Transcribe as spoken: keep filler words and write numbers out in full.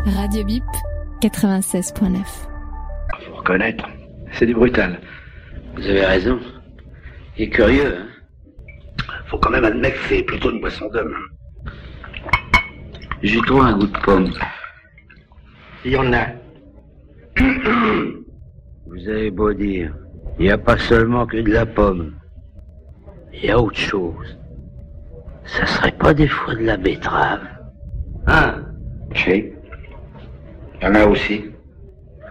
Radio Bip, quatre-vingt-seize point neuf. Faut reconnaître, c'est du brutal. Vous avez raison. Il est curieux, hein. Faut quand même admettre que c'est plutôt une boisson d'homme. J'ai trouvé un goût de pomme. Il y en a. Vous avez beau dire, il n'y a pas seulement que de la pomme. Il y a autre chose. Ça serait pas des fois de la betterave? Hein? Si. Il y en a aussi.